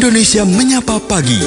Indonesia Menyapa Pagi.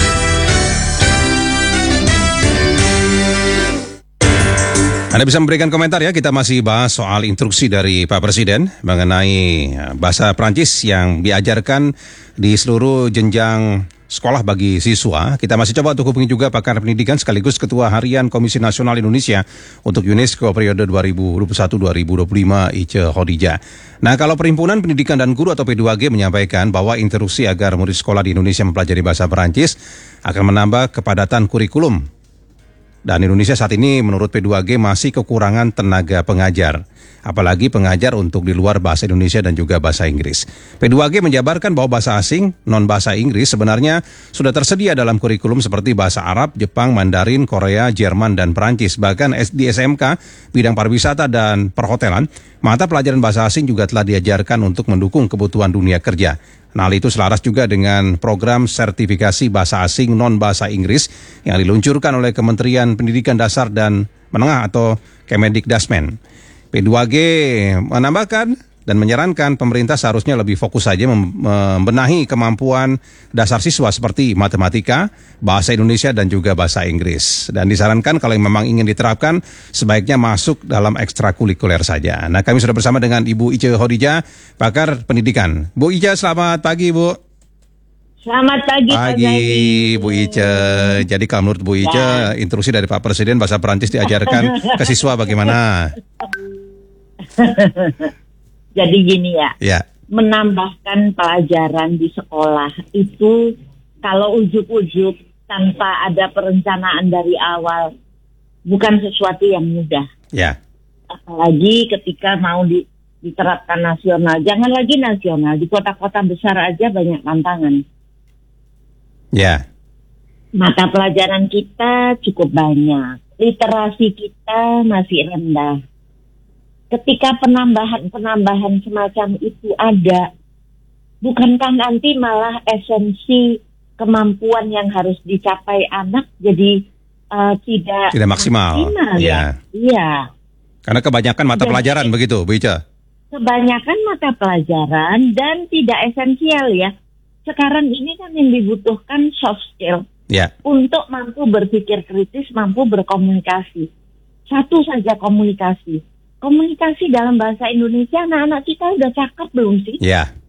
Anda bisa memberikan komentar ya, kita masih bahas soal instruksi dari Pak Presiden mengenai bahasa Prancis yang diajarkan di seluruh jenjang sekolah bagi siswa. Kita masih coba untuk hubungi juga pakar pendidikan sekaligus Ketua Harian Komisi Nasional Indonesia untuk UNESCO periode 2021-2025 Ice Khadijah. Nah, kalau Perhimpunan Pendidikan dan Guru atau P2G menyampaikan bahwa instruksi agar murid sekolah di Indonesia mempelajari bahasa Perancis akan menambah kepadatan kurikulum. Dan Indonesia saat ini menurut P2G masih kekurangan tenaga pengajar. Apalagi pengajar untuk di luar bahasa Indonesia dan juga bahasa Inggris. P2G menjabarkan bahwa bahasa asing, non-bahasa Inggris sebenarnya sudah tersedia dalam kurikulum seperti bahasa Arab, Jepang, Mandarin, Korea, Jerman, dan Perancis. Bahkan di SMK, bidang pariwisata dan perhotelan, mata pelajaran bahasa asing juga telah diajarkan untuk mendukung kebutuhan dunia kerja. Nah, hal itu selaras juga dengan program sertifikasi bahasa asing non-bahasa Inggris yang diluncurkan oleh Kementerian Pendidikan Dasar dan Menengah atau Kemendikdasmen. P2G menambahkan dan menyarankan pemerintah seharusnya lebih fokus saja membenahi kemampuan dasar siswa seperti matematika, bahasa Indonesia dan juga bahasa Inggris. Dan disarankan kalau memang ingin diterapkan sebaiknya masuk dalam ekstrakurikuler saja. Nah, kami sudah bersama dengan Ibu Ice Khadijah, pakar pendidikan. Bu Ice, selamat pagi, Bu. Selamat pagi, Bu Ice. Jadi kalau menurut Bu Ice, instruksi dari Pak Presiden bahasa Perancis diajarkan ke siswa bagaimana? Jadi gini ya, menambahkan pelajaran di sekolah itu kalau ujuk-ujuk tanpa ada perencanaan dari awal bukan sesuatu yang mudah. Ya. Apalagi ketika mau diterapkan nasional, jangan lagi nasional, di kota-kota besar aja banyak tantangan. Ya. Mata pelajaran kita cukup banyak, literasi kita masih rendah. Ketika penambahan semacam itu ada, bukankah nanti malah esensi kemampuan yang harus dicapai anak jadi tidak maksimal ya? Iya. Karena kebanyakan mata pelajaran begitu, Bu Ica. Kebanyakan mata pelajaran dan tidak esensial ya. Sekarang ini kan yang dibutuhkan soft skill untuk mampu berpikir kritis, mampu berkomunikasi. Satu saja komunikasi dalam bahasa Indonesia, anak-anak kita udah cakep belum sih? Ya.